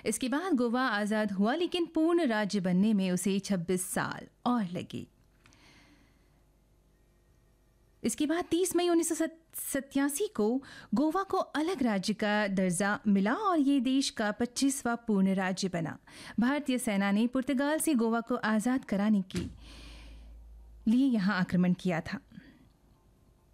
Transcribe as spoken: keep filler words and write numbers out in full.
इसके बाद गोवा आज़ाद हुआ, लेकिन पूर्ण राज्य बनने में उसे छब्बीस साल और लगे। इसके बाद तीस मई उन्नीस सौ सत्तासी को गोवा को अलग राज्य का दर्जा मिला और ये देश का पच्चीसवां पूर्ण राज्य बना। भारतीय सेना ने पुर्तगाल से गोवा को आज़ाद कराने के लिए यहाँ आक्रमण किया था।